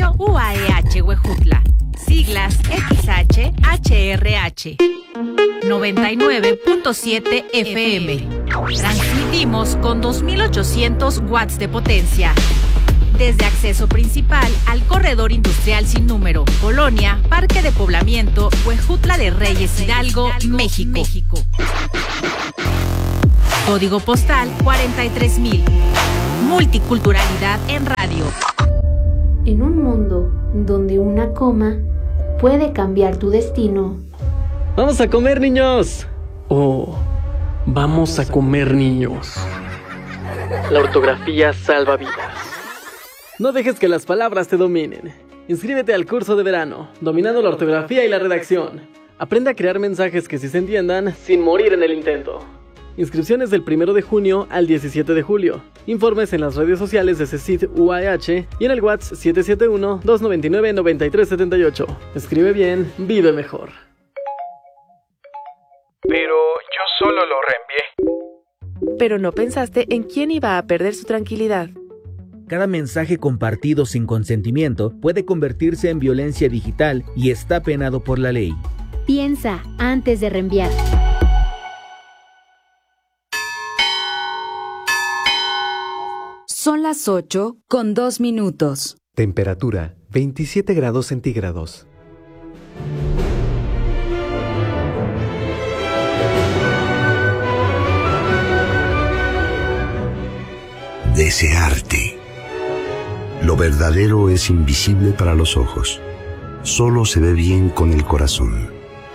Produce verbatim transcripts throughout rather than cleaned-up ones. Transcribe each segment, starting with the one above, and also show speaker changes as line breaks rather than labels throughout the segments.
Radio U A E H Huejutla, siglas X H H R H, noventa y nueve punto siete F M. Transmitimos con dos mil ochocientos watts de potencia. Desde acceso principal al corredor industrial sin número, Colonia, Parque de Poblamiento, Huejutla de Reyes, Hidalgo, México. México. Código postal cuarenta y tres mil. Multiculturalidad en radio.
En un mundo donde una coma puede cambiar tu destino.
¡Vamos a comer, niños! Oh, vamos a comer, niños. La ortografía salva vidas. No dejes que las palabras te dominen. Inscríbete al curso de verano, Dominando la ortografía y la redacción. Aprende a crear mensajes que sí se entiendan sin morir en el intento. Inscripciones del primero de junio al diecisiete de julio. Informes en las redes sociales de CECID U A E H y en el WhatsApp siete siete uno, dos nueve nueve, nueve tres siete ocho. Escribe bien, vive mejor.
Pero yo solo lo reenvié.
Pero no pensaste en quién iba a perder su tranquilidad.
Cada mensaje compartido sin consentimiento puede convertirse en violencia digital y está penado por la ley.
Piensa antes de reenviar.
Son las ocho con dos minutos.
Temperatura veintisiete grados centígrados.
Desearte. Lo verdadero es invisible para los ojos. Solo se ve bien con el corazón.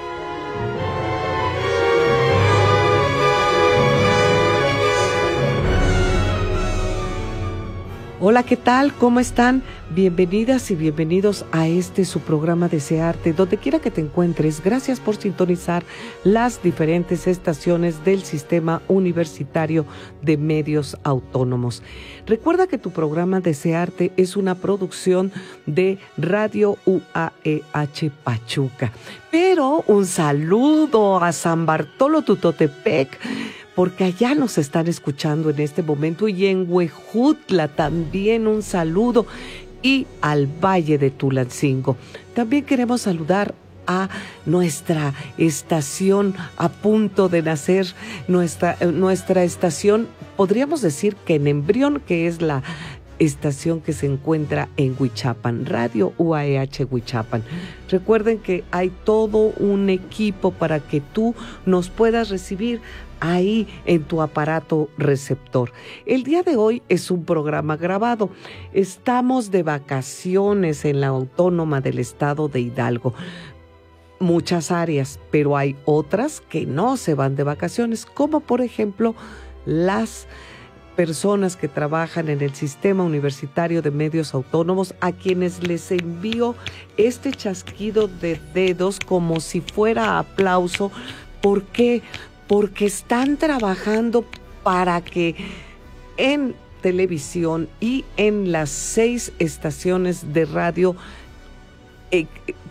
Hola, ¿qué tal? ¿Cómo están? Bienvenidas y bienvenidos a este su programa Desearte. Donde quiera que te encuentres, gracias por sintonizar las diferentes estaciones del Sistema Universitario de Medios Autónomos. Recuerda que tu programa Desearte es una producción de Radio U A E H Pachuca. Pero un saludo a San Bartolo Tutotepec, porque allá nos están escuchando en este momento, y en Huejutla también un saludo, y al Valle de Tulancingo. También queremos saludar a nuestra estación a punto de nacer, nuestra, nuestra estación, podríamos decir que en embrión, que es la estación que se encuentra en Huichapan, Radio U A E H Huichapan. Recuerden que hay todo un equipo para que tú nos puedas recibir ahí en tu aparato receptor. El día de hoy es un programa grabado. Estamos de vacaciones en la Autónoma del Estado de Hidalgo. Muchas áreas, pero hay otras que no se van de vacaciones, como por ejemplo las personas que trabajan en el Sistema Universitario de Medios Autónomos, a quienes les envío este chasquido de dedos como si fuera aplauso. ¿Por qué? Porque están trabajando para que en televisión y en las seis estaciones de radio eh,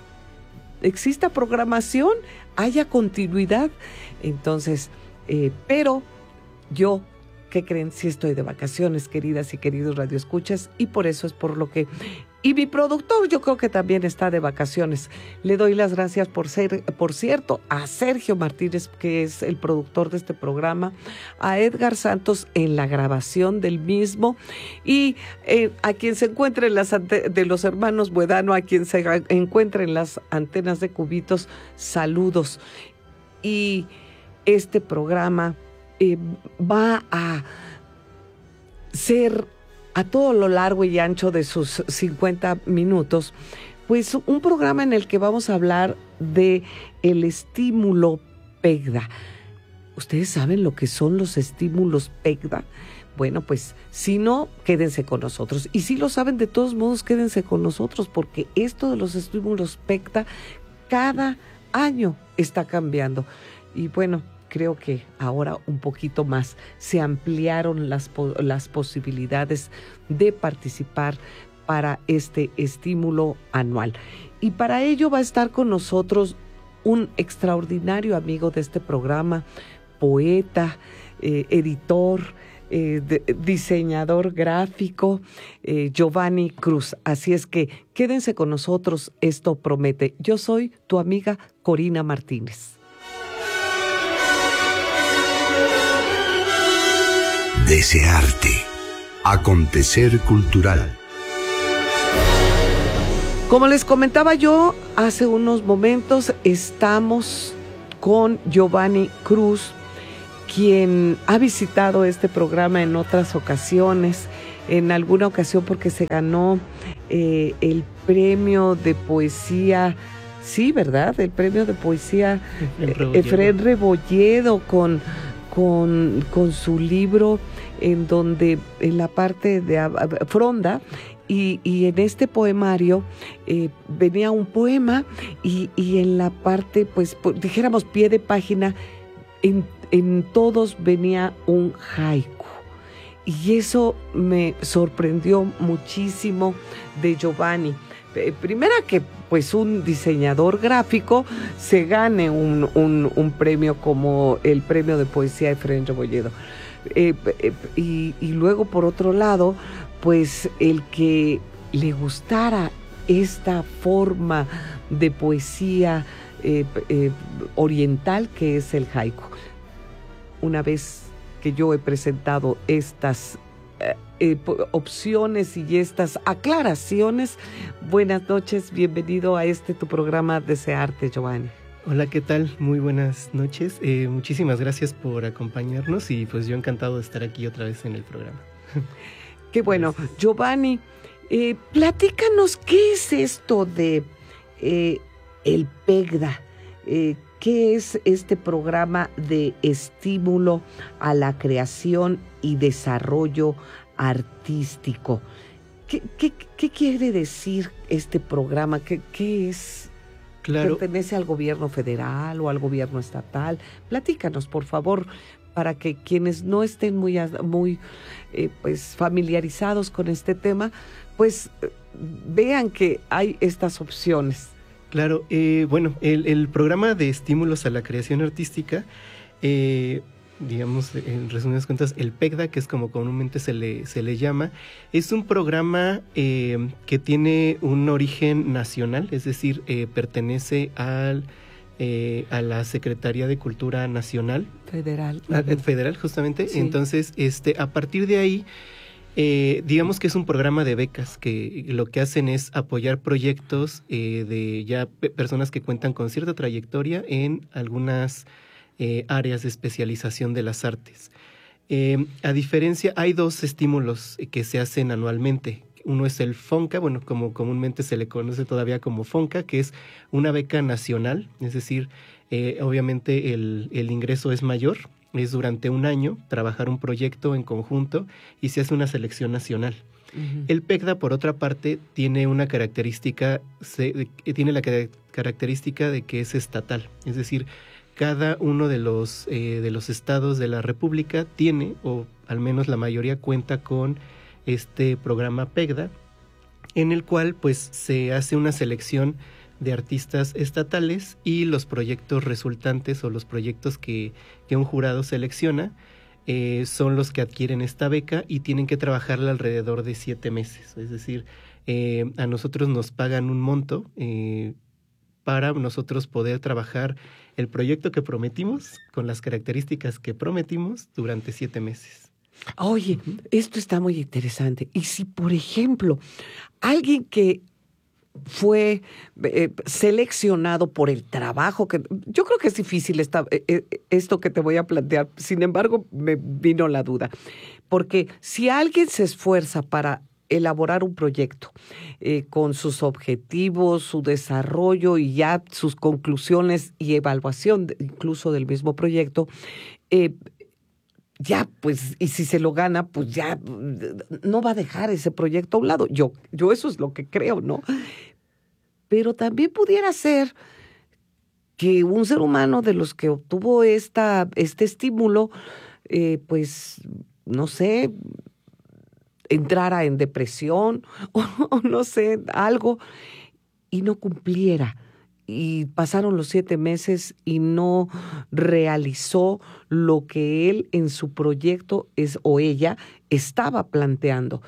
exista programación, haya continuidad. Entonces, eh, pero yo, ¿qué creen? Sí estoy de vacaciones, queridas y queridos radioescuchas, y por eso es por lo que... Y mi productor yo creo que también está de vacaciones. Le doy las gracias por ser, por cierto, a Sergio Martínez, que es el productor de este programa, a Edgar Santos en la grabación del mismo, y eh, a quien se encuentre en las ante- de los hermanos Buedano, a quien se encuentre en las antenas de Cubitos, saludos. Y este programa eh, va a ser, a todo lo largo y ancho de sus cincuenta minutos, pues un programa en el que vamos a hablar de el estímulo PEGDA. ¿Ustedes saben lo que son los estímulos PEGDA? Bueno, pues si no, quédense con nosotros. Y si lo saben, de todos modos, quédense con nosotros, porque esto de los estímulos PEGDA cada año está cambiando. Y bueno, creo que ahora un poquito más se ampliaron las, las posibilidades de participar para este estímulo anual. Y para ello va a estar con nosotros un extraordinario amigo de este programa, poeta, eh, editor, eh, de, diseñador gráfico, eh, Giovanni Cruz. Así es que quédense con nosotros, esto promete. Yo soy tu amiga Corina Martínez.
Desearte. Acontecer cultural.
Como les comentaba yo hace unos momentos, estamos con Giovanni Cruz, quien ha visitado este programa en otras ocasiones, en alguna ocasión porque se ganó eh, el premio de poesía, sí, ¿verdad? El premio de poesía Efrén Rebolledo con, con, con su libro en donde en la parte de Fronda. Y, y en este poemario eh, venía un poema y, y en la parte, pues, dijéramos, pie de página, en, en todos venía un haiku. Y eso me sorprendió muchísimo de Giovanni. Eh, primera que, pues, un diseñador gráfico se gane un, un, un premio como el premio de poesía de Efrén Rebolledo. Eh, eh, y, y luego, por otro lado, pues el que le gustara esta forma de poesía eh, eh, oriental que es el haiku. Una vez que yo he presentado estas eh, eh, opciones y estas aclaraciones, buenas noches, bienvenido a este tu programa Desearte, Giovanni.
Hola, ¿qué tal? Muy buenas noches. Eh, muchísimas gracias por acompañarnos y pues yo encantado de estar aquí otra vez en el programa.
Qué bueno. Gracias. Giovanni, eh, platícanos, ¿qué es esto de eh, el PEGDA? Eh, ¿Qué es este programa de estímulo a la creación y desarrollo artístico? ¿Qué, qué, qué quiere decir este programa? ¿Qué, qué es? Claro. ¿Pertenece al gobierno federal o al gobierno estatal? Platícanos, por favor, para que quienes no estén muy, muy eh, pues familiarizados con este tema, pues vean que hay estas opciones.
Claro, eh, bueno, el, el programa de estímulos a la creación artística, eh, digamos, en resumidas cuentas, el PEGDA, que es como comúnmente se le, se le llama, es un programa eh, que tiene un origen nacional, es decir, eh, pertenece al... Eh, a la Secretaría de Cultura Nacional.
Federal.
A, federal, justamente.
Sí.
Entonces, este, a partir de ahí, eh, digamos que es un programa de becas que lo que hacen es apoyar proyectos eh, de ya personas que cuentan con cierta trayectoria en algunas eh, áreas de especialización de las artes. Eh, a diferencia, hay dos estímulos que se hacen anualmente. Uno es el FONCA, bueno, como comúnmente se le conoce todavía como FONCA, que es una beca nacional, es decir, eh, obviamente el, el ingreso es mayor, es durante un año trabajar un proyecto en conjunto y se hace una selección nacional. Uh-huh. El PEGDA, por otra parte, tiene una característica, se, tiene la característica de que es estatal, es decir, cada uno de los, eh, de los estados de la República tiene, o al menos la mayoría cuenta con este programa PEGDA, en el cual pues se hace una selección de artistas estatales y los proyectos resultantes o los proyectos que, que un jurado selecciona eh, son los que adquieren esta beca y tienen que trabajarla alrededor de siete meses. Es decir, eh, a nosotros nos pagan un monto eh, para nosotros poder trabajar el proyecto que prometimos con las características que prometimos durante siete meses.
Oye, esto está muy interesante. Y si, por ejemplo, alguien que fue eh, seleccionado por el trabajo, que yo creo que es difícil esta, eh, esto que te voy a plantear, sin embargo, me vino la duda. Porque si alguien se esfuerza para elaborar un proyecto eh, con sus objetivos, su desarrollo y ya sus conclusiones y evaluación de, incluso del mismo proyecto, eh, ya, pues, y si se lo gana, pues ya no va a dejar ese proyecto a un lado. Yo, yo eso es lo que creo, ¿no? Pero también pudiera ser que un ser humano de los que obtuvo esta, este estímulo, eh, pues, no sé, entrara en depresión o, o no sé, algo, y no cumpliera y pasaron los siete meses y no realizó lo que él en su proyecto es, o ella estaba planteando.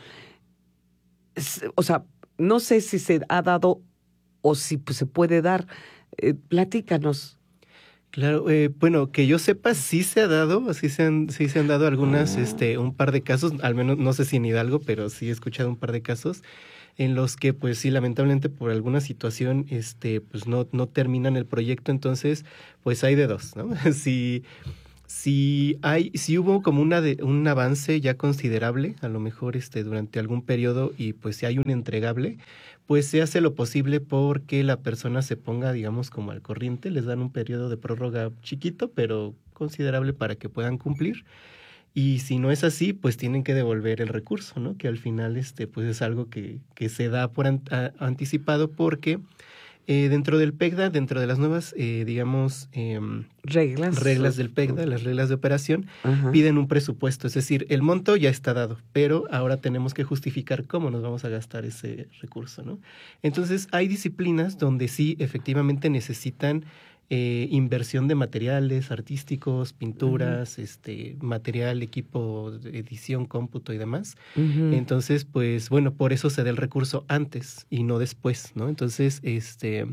Es, o sea, no sé si se ha dado o si pues, se puede dar. Eh, platícanos.
Claro, eh, bueno, que yo sepa, sí se ha dado, sí se han, sí se han dado algunas, este, un par de casos, al menos no sé si en Hidalgo, pero sí he escuchado un par de casos en los que, pues sí, lamentablemente por alguna situación, este, pues no, no terminan el proyecto, entonces, pues hay de dos, ¿no? Si, si hay, si hubo como una de, un avance ya considerable, a lo mejor, este, durante algún periodo y pues si hay un entregable, pues se hace lo posible porque la persona se ponga, digamos, como al corriente, les dan un periodo de prórroga chiquito, pero considerable para que puedan cumplir. Y si no es así, pues tienen que devolver el recurso, ¿no? Que al final, este, pues es algo que, que se da por an- a- anticipado porque eh, dentro del PECDA, dentro de las nuevas, eh, digamos, eh,
reglas.
reglas del PECDA, las reglas de operación,
Ajá.
piden un presupuesto. Es decir, el monto ya está dado, pero ahora tenemos que justificar cómo nos vamos a gastar ese recurso, ¿no? Entonces, hay disciplinas donde sí, efectivamente, necesitan eh, inversión de materiales artísticos, pinturas, uh-huh. este, material, equipo de edición, cómputo y demás. Uh-huh. Entonces, pues, bueno, por eso se da el recurso antes y no después, ¿no? Entonces, este...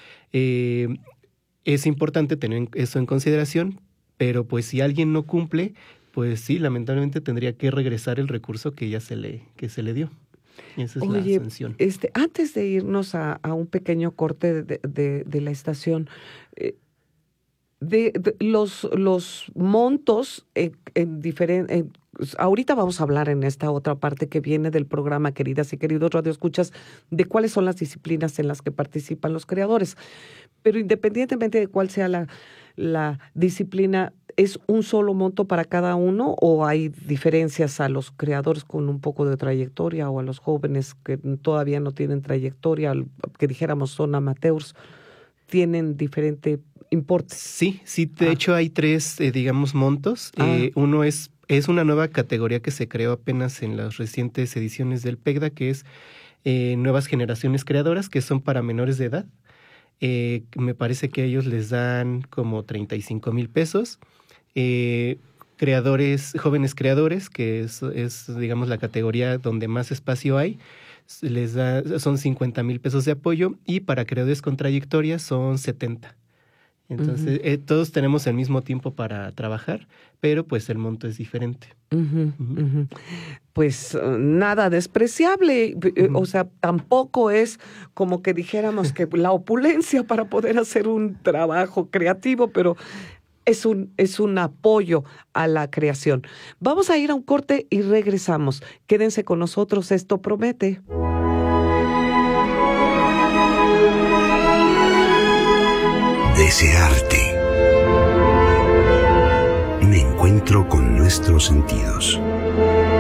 Eh, es importante tener eso en consideración, pero pues si alguien no cumple, pues sí, lamentablemente tendría que regresar el recurso que ya se le, que se le dio. Y esa es
Oye,
la sanción.
Este, antes de irnos a, a un pequeño corte de, de, de la estación, eh, de, de los, los montos en, en diferentes... Ahorita vamos a hablar en esta otra parte que viene del programa, queridas y queridos radioescuchas, de cuáles son las disciplinas en las que participan los creadores. Pero independientemente de cuál sea la, la disciplina, ¿es un solo monto para cada uno o hay diferencias a los creadores con un poco de trayectoria o a los jóvenes que todavía no tienen trayectoria, que dijéramos son amateurs, tienen diferente importe?
Sí, sí, de
ah.
hecho hay tres, eh, digamos, montos. Ah. Eh, uno es, es una nueva categoría que se creó apenas en las recientes ediciones del PECDA, que es eh, Nuevas Generaciones Creadoras, que son para menores de edad. Eh, me parece que a ellos les dan como treinta y cinco mil pesos. Eh, creadores, jóvenes creadores, que es, es, digamos, la categoría donde más espacio hay, les da, son cincuenta mil pesos de apoyo, y para creadores con trayectoria son setenta. Entonces, uh-huh. eh, todos tenemos el mismo tiempo para trabajar, pero pues el monto es diferente.
Uh-huh, uh-huh. Uh-huh. Pues uh, nada despreciable, uh-huh. o sea, tampoco es como que dijéramos que la opulencia para poder hacer un trabajo creativo, pero es un, es un apoyo a la creación. Vamos a ir a un corte y regresamos. Quédense con nosotros, esto promete.
Desearte. Un encuentro con nuestros sentidos.